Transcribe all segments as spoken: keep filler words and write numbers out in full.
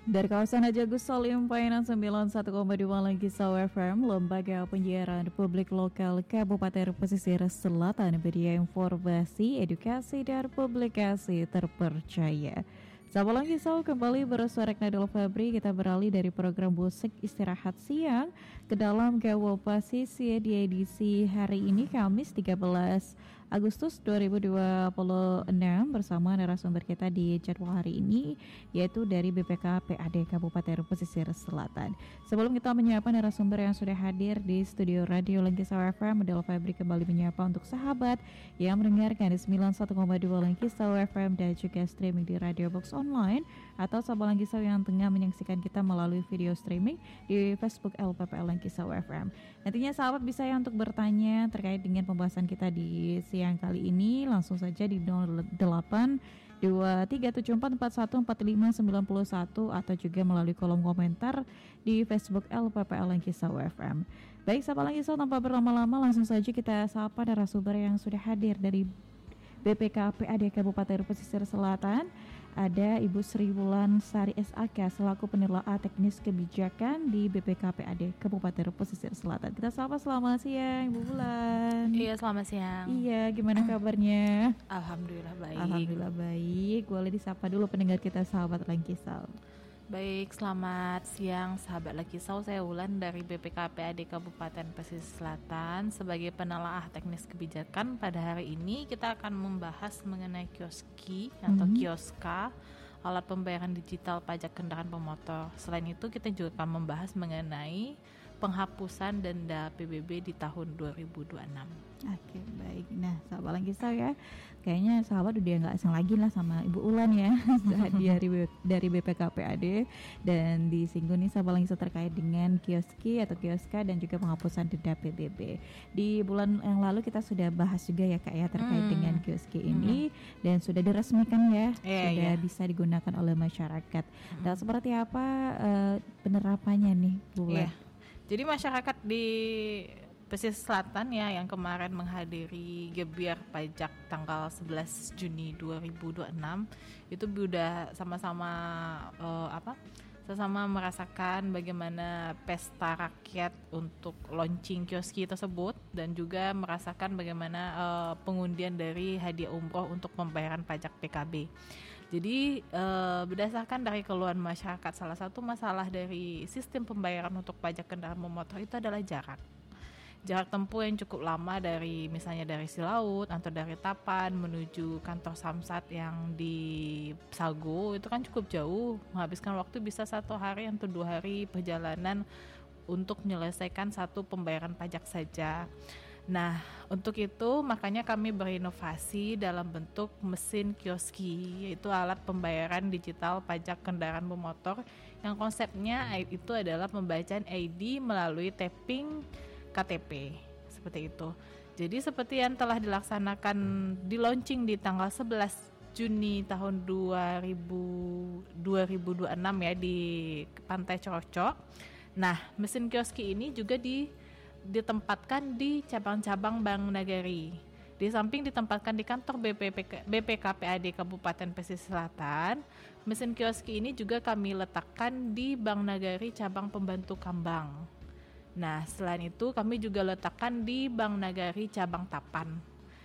Dari kawasan Agus Salim, Painan sembilan puluh satu koma dua Langkisau F M, Lembaga Penyiaran Publik Lokal Kabupaten Pesisir Selatan, media informasi, edukasi, dan publikasi terpercaya. Sahabat Langkisau, kembali bersama Nadal Febri. Kita beralih dari program musik istirahat siang ke dalam Gawa Pasisi di edisi hari ini, Kamis tiga belas Agustus dua ribu dua puluh enam, bersama narasumber kita di jadwal hari ini, yaitu dari B P K P A D Kabupaten Pesisir Selatan. Sebelum kita menyapa narasumber yang sudah hadir di studio Radio Langkisau F M, Nadal Febri kembali menyapa untuk sahabat yang mendengarkan di sembilan puluh satu koma dua Langkisau F M dan juga streaming di Radio Box Online, atau sahabat Langkisau yang tengah menyaksikan kita melalui video streaming di Facebook L P P L Langkisau F M. Nantinya sahabat bisa ya untuk bertanya terkait dengan pembahasan kita di siang kali ini, langsung saja di nol delapan dua tiga tujuh empat empat satu empat lima sembilan satu atau juga melalui kolom komentar di Facebook L P P L Langkisau F M. Baik sahabat Langkisau, tanpa berlama-lama langsung saja kita sapa narasumber yang sudah hadir dari B P K P A D Kabupaten Pesisir Selatan. Ada Ibu Sri Wulan Sari S A K selaku penelaah teknis kebijakan di B P K P A D Kabupaten Pesisir Selatan. Kita sapa, selamat siang Ibu Wulan. Iya, selamat siang. Iya, gimana kabarnya? Alhamdulillah baik. Alhamdulillah baik. Boleh disapa dulu pendengar kita sahabat Langkisau. Baik, selamat siang sahabat Langkisau. Saya Wulan dari B P K P A D Kabupaten Pesisir Selatan sebagai penelaah teknis kebijakan. Pada hari ini kita akan membahas mengenai kioski atau mm-hmm. kioska, alat pembayaran digital pajak kendaraan bermotor. Selain itu kita juga akan membahas mengenai penghapusan denda P B B di tahun dua ribu dua puluh enam. Oke, baik. Nah, sahabat Langkisau ya, kayaknya sahabat udah nggak asing lagi lah sama Ibu Ulan ya dari dari B P K P A D, dan disinggung nih sahabat Langkisau terkait dengan kioski atau kioska dan juga penghapusan denda P B B. Di bulan yang lalu kita sudah bahas juga ya Kak ya terkait hmm. dengan kioski ini hmm. dan sudah diresmikan ya, yeah, sudah yeah. bisa digunakan oleh masyarakat. Hmm. Dan seperti apa uh, penerapannya nih Bu Ulan? Yeah. Jadi masyarakat di Pesisir Selatan ya yang kemarin menghadiri gebyar pajak tanggal sebelas Juni dua ribu dua puluh enam itu sudah sama-sama uh, apa? Sama-sama merasakan bagaimana pesta rakyat untuk launching kioski tersebut, dan juga merasakan bagaimana uh, pengundian dari hadiah umroh untuk pembayaran pajak P K B. Jadi uh, berdasarkan dari keluhan masyarakat, salah satu masalah dari sistem pembayaran untuk pajak kendaraan bermotor itu adalah jarak. Jarak tempuh yang cukup lama dari misalnya dari Silaut atau dari Tapan menuju kantor Samsat yang di Sago itu kan cukup jauh, menghabiskan waktu bisa satu hari atau dua hari perjalanan untuk menyelesaikan satu pembayaran pajak saja. Nah, untuk itu makanya kami berinovasi dalam bentuk mesin kioski, yaitu alat pembayaran digital pajak kendaraan bermotor yang konsepnya itu adalah pembacaan I D melalui tapping K T P, seperti itu. Jadi seperti yang telah dilaksanakan di launching di tanggal sebelas Juni tahun dua ribu dua puluh enam ya di Pantai Corocok. Nah, mesin kioski ini juga di, ditempatkan di cabang-cabang Bank Nagari. Di samping ditempatkan di kantor B P K P A D Kabupaten Pesisir Selatan, mesin kioski ini juga kami letakkan di Bank Nagari cabang Pembantu Kambang. Nah, selain itu kami juga letakkan di Bank Nagari cabang Tapan.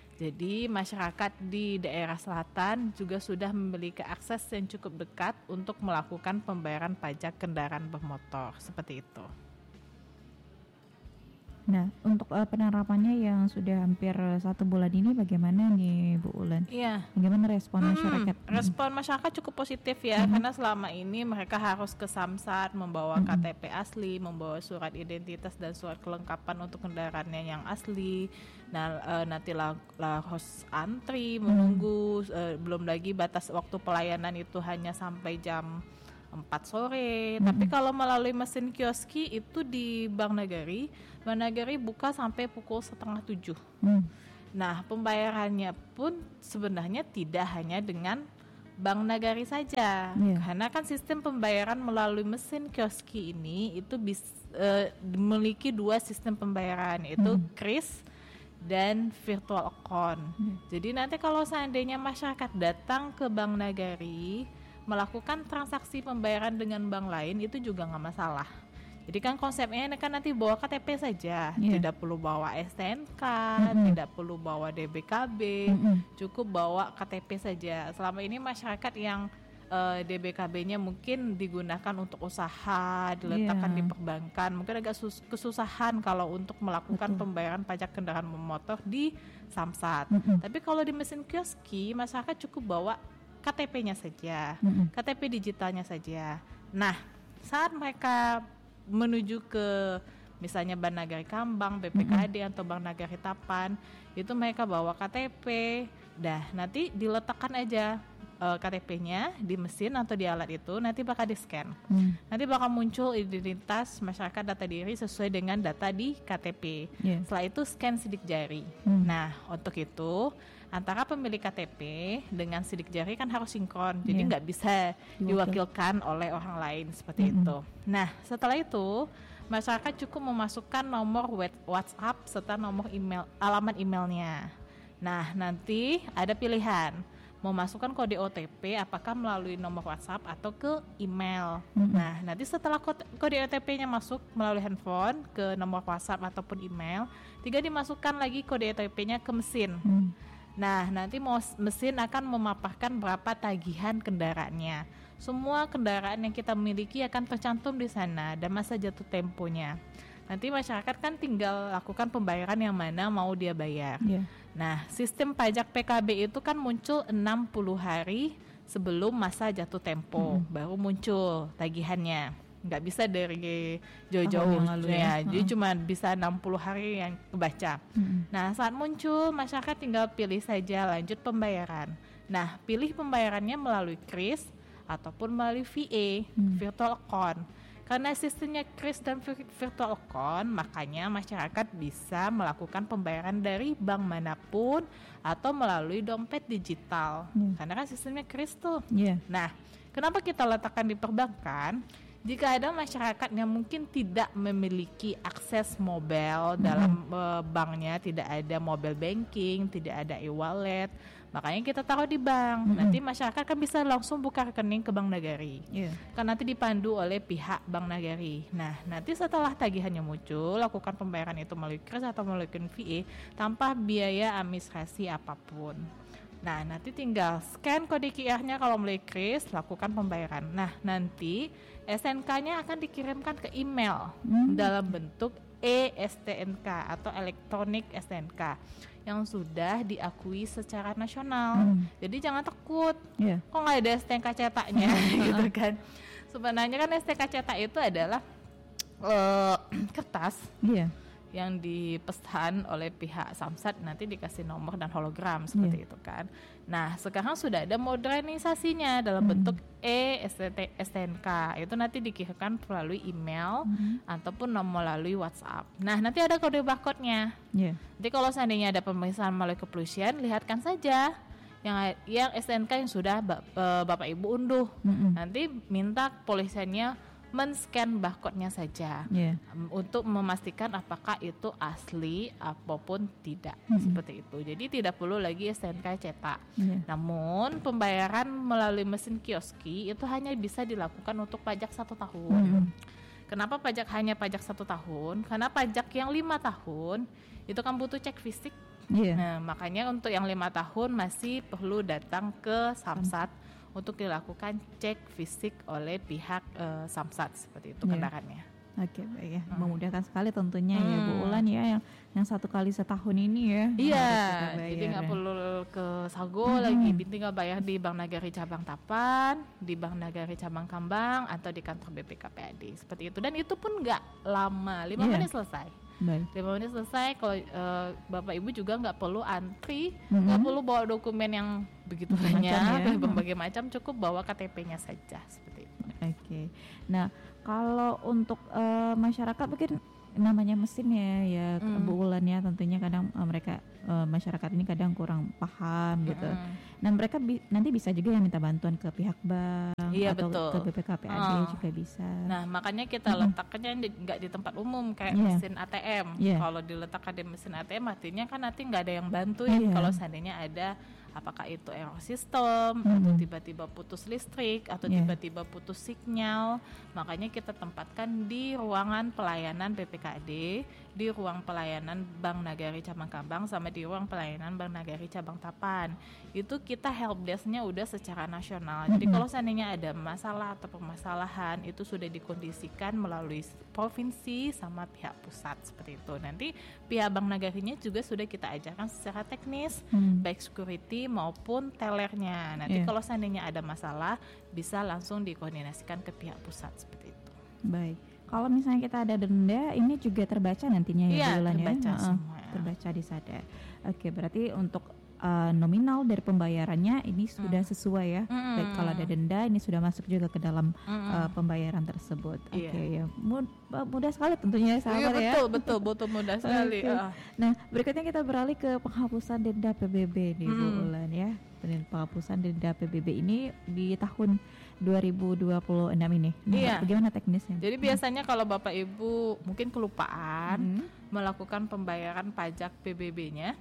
Jadi masyarakat di daerah selatan juga sudah memiliki akses yang cukup dekat untuk melakukan pembayaran pajak kendaraan bermotor, seperti itu. Nah, untuk uh, penerapannya yang sudah hampir satu bulan ini bagaimana nih Bu Ulan? Iya. Bagaimana respon hmm, masyarakat? Respon masyarakat cukup positif ya, hmm. karena selama ini mereka harus ke Samsat membawa hmm. K T P asli, membawa surat identitas dan surat kelengkapan untuk kendaraannya yang asli. Nah, uh, nanti lah, lah harus antri menunggu, hmm. uh, belum lagi batas waktu pelayanan itu hanya sampai jam empat sore. Mm-hmm. Tapi kalau melalui mesin kioski itu di Bank Nagari, Bank Nagari buka sampai pukul setengah tujuh. Mm. Nah, pembayarannya pun sebenarnya tidak hanya dengan Bank Nagari saja, yeah. karena kan sistem pembayaran melalui mesin kioski ini itu bis, uh, memiliki dua sistem pembayaran, yaitu mm. kris dan virtual account. Mm. Jadi nanti kalau seandainya masyarakat datang ke Bank Nagari melakukan transaksi pembayaran dengan bank lain itu juga nggak masalah. Jadi kan konsepnya ini kan nanti bawa K T P saja, yeah. tidak perlu bawa S T N K, mm-hmm. tidak perlu bawa D B K B, mm-hmm. cukup bawa K T P saja. Selama ini masyarakat yang uh, D B K B-nya mungkin digunakan untuk usaha, diletakkan yeah. di perbankan, mungkin agak sus- kesusahan kalau untuk melakukan Betul. pembayaran pajak kendaraan bermotor di Samsat. Mm-hmm. Tapi kalau di mesin kioski, masyarakat cukup bawa K T P-nya saja, mm-hmm. K T P digitalnya saja. Nah, saat mereka menuju ke misalnya Bank Nagari Kambang, B P K D mm-hmm. atau Bank Nagari Tapan, itu mereka bawa K T P, dah nanti diletakkan aja uh, K T P-nya di mesin atau di alat itu, nanti bakal di-scan. Mm. Nanti bakal muncul identitas masyarakat data diri sesuai dengan data di K T P. Yeah. Setelah itu scan sidik jari. Mm. Nah, untuk itu antara pemilik K T P dengan sidik jari kan harus sinkron, jadi nggak yeah. bisa diwakilkan oleh orang lain seperti mm-hmm. itu. Nah, setelah itu masyarakat cukup memasukkan nomor WhatsApp serta nomor email, alamat emailnya. Nah, nanti ada pilihan mau masukkan kode O T P apakah melalui nomor WhatsApp atau ke email. Mm-hmm. Nah, nanti setelah kode, kode O T P-nya masuk melalui handphone ke nomor WhatsApp ataupun email, tinggal dimasukkan lagi kode O T P-nya ke mesin. Mm. Nah, nanti mesin akan memaparkan berapa tagihan kendaraannya. Semua kendaraan yang kita miliki akan tercantum di sana dan masa jatuh temponya. Nanti masyarakat kan tinggal lakukan pembayaran yang mana mau dia bayar. Yeah. Nah, sistem pajak P K B itu kan muncul enam puluh hari sebelum masa jatuh tempo, mm-hmm. baru muncul tagihannya. Nggak bisa dari jauh-jauh ya, ya. Jadi uh-huh. cuma bisa enam puluh hari yang kebaca. Uh-huh. Nah, saat muncul masyarakat tinggal pilih saja lanjut pembayaran. Nah, pilih pembayarannya melalui kris ataupun melalui V A, uh-huh. virtual account. Karena sistemnya kris dan virtual account, makanya masyarakat bisa melakukan pembayaran dari bank manapun atau melalui dompet digital. Uh-huh. Karena kan sistemnya kris tuh. Yeah. Nah, kenapa kita letakkan di perbankan? Jika ada masyarakat yang mungkin tidak memiliki akses mobile mm-hmm. dalam uh, banknya, tidak ada mobile banking, tidak ada e-wallet, makanya kita taruh di bank. Mm-hmm. Nanti masyarakat kan bisa langsung buka rekening ke Bank Nagari. Yeah. Kan nanti dipandu oleh pihak Bank Nagari. Nah, nanti setelah tagihannya muncul, lakukan pembayaran itu melalui kris atau melalui V A tanpa biaya administrasi apapun. Nah, nanti tinggal scan kode Q R-nya kalau melalui kris, lakukan pembayaran. Nah, nanti S N K-nya akan dikirimkan ke email hmm. dalam bentuk E S T N K atau Electronic S T N K yang sudah diakui secara nasional. Hmm. Jadi jangan takut, yeah. kok nggak ada S T N K cetaknya gitu kan. Sebenarnya kan S T N K cetak itu adalah uh, kertas. Yeah. yang dipesan oleh pihak Samsat, nanti dikasih nomor dan hologram seperti yeah. itu kan. Nah, sekarang sudah ada modernisasinya dalam mm. bentuk E S T N K. Itu nanti dikirimkan melalui email mm. ataupun melalui WhatsApp. Nah, nanti ada kode barcode-nya. Yeah. Jadi kalau seandainya ada pemeriksaan melalui kepolisian, lihatkan saja yang yang S T N K yang sudah Bapak Ibu unduh. Mm-hmm. Nanti minta kepolisiannya men-scan barcode-nya saja yeah. um, untuk memastikan apakah itu asli apapun tidak mm-hmm. seperti itu. Jadi tidak perlu lagi S T N K cetak. Yeah. Namun pembayaran melalui mesin kioski itu hanya bisa dilakukan untuk pajak satu tahun. Mm-hmm. Kenapa pajak hanya pajak satu tahun? Karena pajak yang lima tahun itu kan butuh cek fisik. Yeah. Nah, makanya untuk yang lima tahun masih perlu datang ke Samsat mm-hmm. untuk dilakukan cek fisik oleh pihak uh, Samsat seperti itu yeah. kendaraannya. Oke, baik ya. Hmm. Memudahkan sekali tentunya hmm. ya Bu Ulan ya yang yang satu kali setahun ini ya. Iya. Jadi nggak ya. perlu ke Sago hmm. lagi, tinggal bayar di Bank Nagari Cabang Tapan, di Bank Nagari Cabang Kambang atau di kantor B P K P A D seperti itu. Dan itu pun nggak lama, lima yeah. menit selesai. Baik. lima menit selesai. Kalau uh, Bapak Ibu juga nggak perlu antri, nggak mm-hmm. perlu bawa dokumen yang begitu banyak, ya. berbagai macam, cukup bawa K T P-nya saja seperti itu. Oke. Okay. Nah, kalau untuk uh, masyarakat mungkin namanya mesin ya, ya mm. Bu Ulan ya, tentunya kadang uh, mereka uh, masyarakat ini kadang kurang paham gitu. Mm. Nah, mereka bi- nanti bisa juga yang minta bantuan ke pihak bank iya, atau betul. ke B P K P A D uh. juga bisa. Nah, makanya kita mm-hmm. letakkannya nggak di, di tempat umum kayak yeah. mesin A T M. Yeah. Kalau diletakkan di mesin A T M artinya kan nanti nggak ada yang bantuin yeah. kalau seandainya ada apakah itu error sistem, Mm-hmm. atau tiba-tiba putus listrik, atau Yeah. tiba-tiba putus sinyal. Makanya kita tempatkan di ruangan pelayanan B P K D, di ruang pelayanan Bank Nagari Cabang Kabang, sama di ruang pelayanan Bank Nagari Cabang Tapan. Itu kita helpdesk-nya udah secara nasional. Jadi Mm-hmm. kalau seandainya ada masalah atau permasalahan, itu sudah dikondisikan melalui provinsi sama pihak pusat seperti itu. Nanti pihak Bank Nagarinya juga sudah kita ajarkan secara teknis, Hmm. baik security maupun tellernya. Nanti Yeah. kalau seandainya ada masalah, bisa langsung dikoordinasikan ke pihak pusat seperti itu. Baik. Kalau misalnya kita ada denda, ini juga terbaca nantinya ya, Iya, Bu Ulan, ya? terbaca Heeh, semua. terbaca di sana. Oke, berarti untuk uh, nominal dari pembayarannya ini sudah sesuai ya. Mm. Baik, kalau ada denda ini sudah masuk juga ke dalam Mm-mm. uh, pembayaran tersebut. Oke, Iya. ya. Mud- mudah sekali tentunya ya, Iya, sahabat ya. betul, betul, betul mudah sekali. Oke. Ah. Nah, berikutnya kita beralih ke penghapusan denda P B B nih, Bu Hmm. Ulan ya. Dan penghapusan denda P B B ini di tahun dua ribu dua puluh enam ini. Nah, Iya. bagaimana teknisnya? Jadi biasanya kalau Bapak Ibu mungkin kelupaan Hmm. melakukan pembayaran pajak P B B-nya,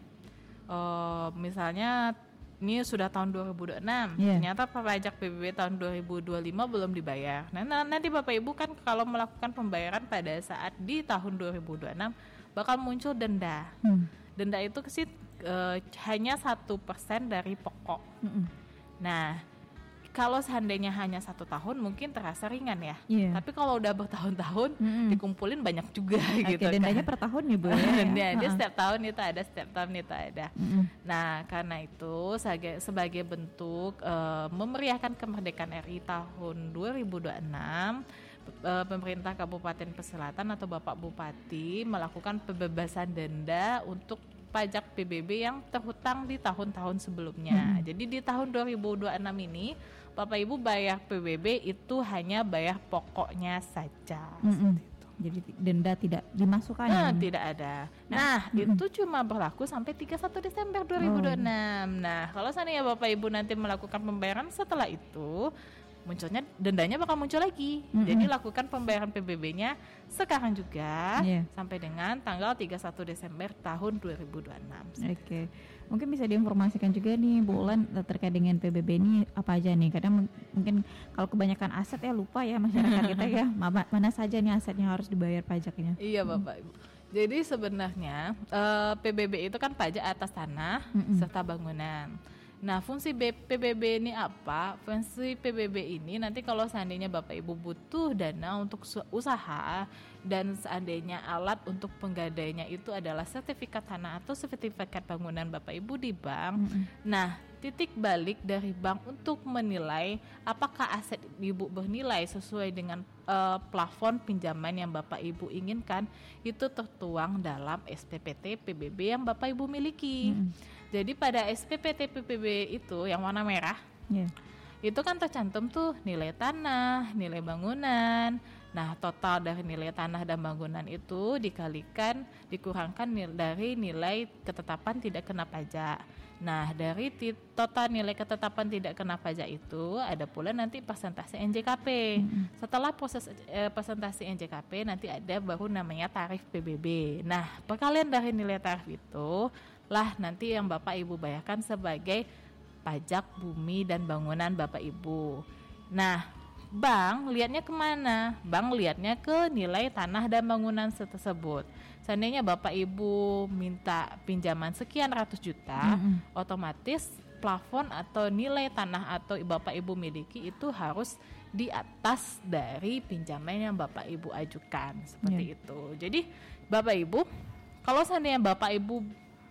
eh, misalnya ini sudah tahun dua ribu dua puluh enam, Iya. ternyata pajak P B B tahun dua ribu dua puluh lima belum dibayar. Nah, na- nanti Bapak Ibu kan kalau melakukan pembayaran pada saat di tahun dua ribu dua puluh enam bakal muncul denda. Hmm. Denda itu sih eh, hanya satu persen dari pokok. Mm-mm. Nah, kalau seandainya hanya satu tahun mungkin terasa ringan ya. Iya. Tapi kalau udah bertahun-tahun Mm-mm. dikumpulin banyak juga Oke, gitu dendanya kan. per tahun nih, Bu ya. Dia, dia Heeh. setiap tahun itu ada, setiap tahun itu ada. Mm-mm. Nah, karena itu sebagai, sebagai bentuk eh, memeriahkan kemerdekaan R I tahun dua ribu dua puluh enam, eh, pemerintah Kabupaten Peselatan atau Bapak Bupati melakukan pembebasan denda untuk pajak P B B yang terhutang di tahun-tahun sebelumnya. Mm-mm. Jadi di tahun dua ribu dua puluh enam ini Bapak Ibu bayar P B B itu hanya bayar pokoknya saja. Mm-mm. Seperti itu. Jadi denda tidak dimasukkan. Nah, ya? tidak ada. Nah, mm-mm. itu cuma berlaku sampai tiga puluh satu Desember dua ribu dua puluh enam. Nah, kalau seandainya Bapak Ibu nanti melakukan pembayaran setelah itu, munculnya dendanya bakal muncul lagi. Mm-mm. Jadi lakukan pembayaran P B B-nya sekarang juga Iya. sampai dengan tanggal tiga puluh satu Desember tahun dua ribu dua puluh enam. Oke, mungkin bisa diinformasikan juga nih Bu Ulan terkait dengan P B B ini apa aja nih? Kadang m- mungkin kalau kebanyakan aset ya lupa ya masyarakat kita ya, ma- mana saja nih aset yang harus dibayar pajaknya? Iya Bapak Ibu. Jadi sebenarnya eh, P B B itu kan pajak atas tanah Mm-mm. serta bangunan. Nah, fungsi B- P B B ini apa? Fungsi P B B ini nanti kalau seandainya Bapak Ibu butuh dana untuk su- usaha dan seandainya alat untuk penggadainya itu adalah sertifikat tanah atau sertifikat bangunan Bapak Ibu di bank. Mm-mm. Nah, titik balik dari bank untuk menilai apakah aset Ibu bernilai sesuai dengan eh, plafon pinjaman yang Bapak Ibu inginkan, itu tertuang dalam S P P T P B B yang Bapak Ibu miliki. Mm-mm. Jadi pada S P P T P B B itu yang warna merah, Iya. itu kan tercantum tuh nilai tanah, nilai bangunan. Nah, total dari nilai tanah dan bangunan itu dikalikan, dikurangkan nil- dari nilai ketetapan tidak kena pajak. Nah, dari ti- total nilai ketetapan tidak kena pajak itu ada pula nanti persentase N J K P. Mm-mm. Setelah proses eh, persentase N J K P nanti ada baru namanya tarif P B B. Nah, perkalian dari nilai tarif itu lah nanti yang Bapak Ibu bayarkan sebagai pajak bumi dan bangunan Bapak Ibu. Nah, bank lihatnya kemana? Bank lihatnya ke nilai tanah dan bangunan tersebut. Seandainya Bapak Ibu minta pinjaman sekian ratus juta, Mm-mm. otomatis plafon atau nilai tanah atau Bapak Ibu miliki itu harus di atas dari pinjaman yang Bapak Ibu ajukan, seperti Iya. itu. Jadi Bapak Ibu, kalau seandainya Bapak Ibu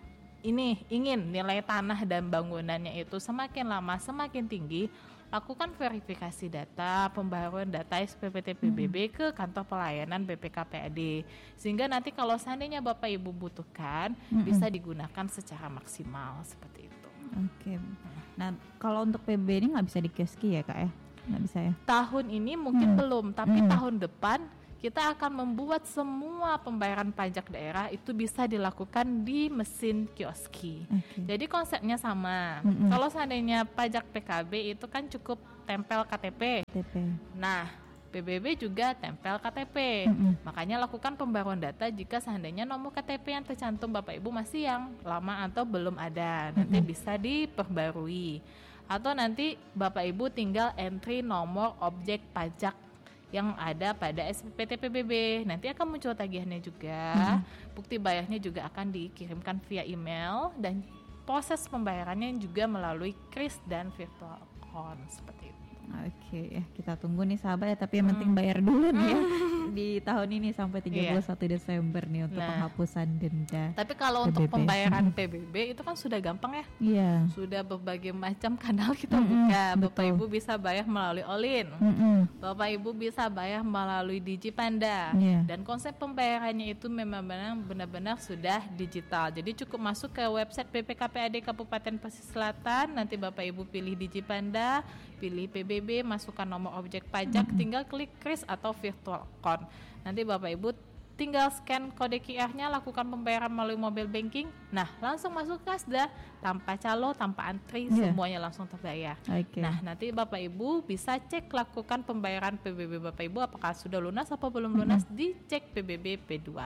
ini ingin nilai tanah dan bangunannya itu semakin lama semakin tinggi, lakukan verifikasi data, pembaruan data S P P T P B B ke kantor pelayanan B P K P A D, sehingga nanti kalau seandainya Bapak Ibu butuhkan Mm-mm. bisa digunakan secara maksimal seperti itu. Oke. Nah, kalau untuk P B B ini nggak bisa di kioski ya, Kak ya? Nggak bisa ya? Tahun ini mungkin Hmm. belum, tapi Hmm. tahun depan kita akan membuat semua pembayaran pajak daerah itu bisa dilakukan di mesin kioski. Oke. Jadi konsepnya sama. Mm-mm. Kalau seandainya pajak P K B itu kan cukup tempel K T P. T P. Nah, P B B juga tempel K T P. Mm-hmm. Makanya lakukan pembaruan data jika seandainya nomor K T P yang tercantum Bapak Ibu masih yang lama atau belum ada. Nanti mm-hmm. bisa diperbarui. Atau nanti Bapak Ibu tinggal entry nomor objek pajak yang ada pada S P T P B B. Nanti akan muncul tagihannya juga. Mm-hmm. Bukti bayarnya juga akan dikirimkan via email dan proses pembayarannya juga melalui kris dan virtual account seperti itu. Oke, ya kita tunggu nih sahabat ya, tapi yang penting bayar dulu nih ya di tahun ini sampai tiga puluh satu yeah. Desember nih untuk nah, penghapusan denda. Tapi kalau P B B. Untuk pembayaran P B B itu kan sudah gampang ya. Iya. Yeah. Sudah berbagai macam kanal kita mm-hmm, buka. Bapak betul. Ibu bisa bayar melalui Olin. Mm-hmm. Bapak Ibu bisa bayar melalui Digipanda. Yeah. Dan konsep pembayarannya itu memang benar-benar sudah digital. Jadi cukup masuk ke website B P K P A D Kabupaten Pesisir Selatan, nanti Bapak Ibu pilih Digipanda, pilih P B B, masukkan nomor objek pajak, mm-hmm. tinggal klik kris atau virtual account. Nanti Bapak Ibu tinggal scan kode Q R-nya, lakukan pembayaran melalui mobile banking. Nah, langsung masuk Kasda, tanpa calo, tanpa antri, yeah. semuanya langsung terbayar. Okay. Nah, nanti Bapak Ibu bisa cek lakukan pembayaran P B B Bapak Ibu apakah sudah lunas atau belum lunas, mm-hmm. dicek P B B P dua.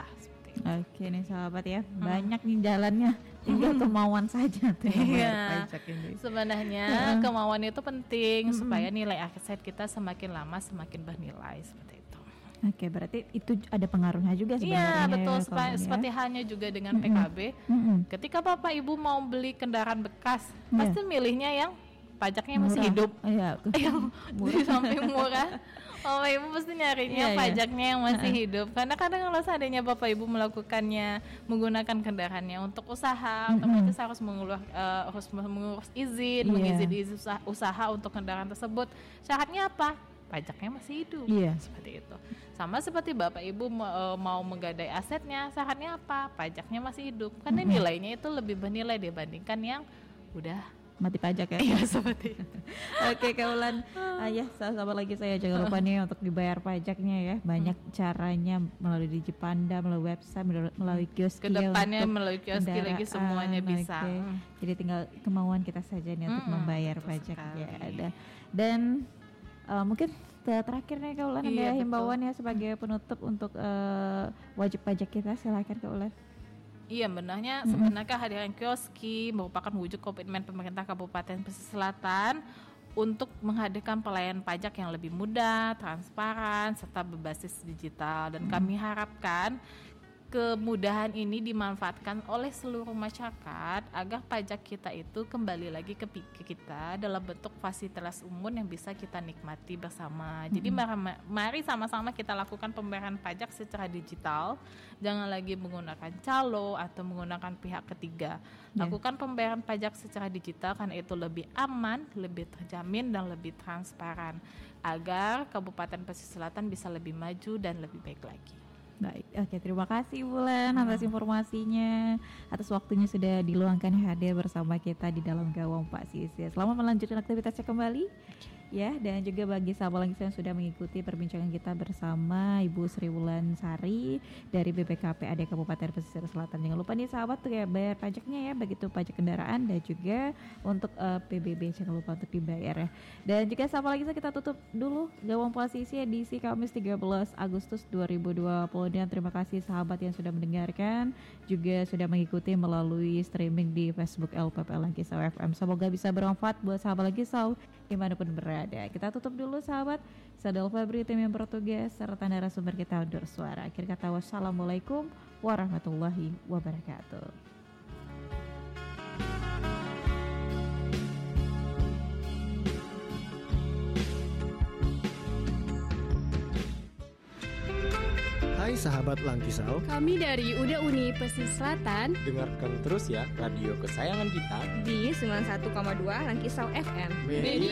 Oke nih sahabat ya, hmm. banyak nih jalannya, tinggal kemauan saja tuh. Iya. Sebenarnya kemauan itu penting hmm. supaya nilai aset kita semakin lama semakin bernilai seperti itu. Oke, berarti itu ada pengaruhnya juga sebenarnya. Iya betul, sepa- seperti halnya juga dengan mm-hmm. P K B. Mm-hmm. Ketika Bapak Ibu mau beli kendaraan bekas, yeah. pasti milihnya yang pajaknya murah. Masih hidup, iya, yang di samping murah. Bapak Ibu pasti nyarinya yeah, pajaknya yeah. yang masih uh-huh. hidup. Karena kadang kalau seandainya Bapak Ibu melakukannya menggunakan kendaraannya untuk usaha, mm-hmm. otomatis harus mengurus, uh, harus mengurus izin, yeah. mengizin izin usaha, usaha untuk kendaraan tersebut. Syaratnya apa? Pajaknya masih hidup. Yeah. Seperti itu. Sama seperti Bapak Ibu uh, mau menggadai asetnya, syaratnya apa? Pajaknya masih hidup. Karena mm-hmm. nilainya itu lebih bernilai dibandingkan yang udah mati pajak ya. Iya seperti itu. Oke Kaulan, uh, ya sahabat lagi saya jangan lupa nih untuk dibayar pajaknya ya. Banyak hmm. caranya melalui Digipanda, melalui website, melalui kios. Kedepannya melalui kios lagi semuanya bisa. Okay. Hmm. Jadi tinggal kemauan kita saja nih untuk hmm, membayar pajaknya. Ada. Dan uh, mungkin terakhir nih Kaulan, iya, ada himbauan ya sebagai penutup untuk uh, wajib pajak kita, silakan Kaulan. Iya, benarnya mm-hmm. sebenarnya kehadiran kioski merupakan wujud komitmen pemerintah Kabupaten Pesisir Selatan untuk menghadirkan pelayanan pajak yang lebih mudah, transparan, serta berbasis digital. Dan mm-hmm. kami harapkan kemudahan ini dimanfaatkan oleh seluruh masyarakat agar pajak kita itu kembali lagi ke, ke kita dalam bentuk fasilitas umum yang bisa kita nikmati bersama. Mm-hmm. Jadi mari, mari sama-sama kita lakukan pembayaran pajak secara digital. Jangan lagi menggunakan calo atau menggunakan pihak ketiga. Yeah. Lakukan pembayaran pajak secara digital karena itu lebih aman, lebih terjamin dan lebih transparan agar Kabupaten Pesisir Selatan bisa lebih maju dan lebih baik lagi. Baik, oke, terima kasih Bulan atas informasinya, atas waktunya sudah diluangkan hadir bersama kita di dalam Gawang Pasisir. Selamat melanjutkan aktivitasnya kembali. Ya, dan juga bagi sahabat lagi yang sudah mengikuti perbincangan kita bersama Ibu Sri Wulansari dari B P K P A D Kabupaten Pesisir Selatan. Jangan lupa nih sahabat tuh ya bayar pajaknya ya, begitu pajak kendaraan dan juga untuk uh, P B B jangan lupa untuk dibayar ya. Dan juga sahabat lagi kita tutup dulu Gawang Posisi edisi Kamis tiga belas Agustus dua ribu dua puluh. Dan terima kasih sahabat yang sudah mendengarkan, juga sudah mengikuti melalui streaming di Facebook L P P Langisau F M. Semoga bisa bermanfaat buat sahabat Langisau dimanapun berada. Kita tutup dulu sahabat. Sadal Febri tim yang bertugas serta narasumber kita undur suara. Akhir kata wassalamualaikum warahmatullahi wabarakatuh. Hai sahabat Langkisau, kami dari U D Uni Pesisir Selatan. Dengarkan terus ya radio kesayangan kita di sembilan puluh satu koma dua Langkisau F M. Media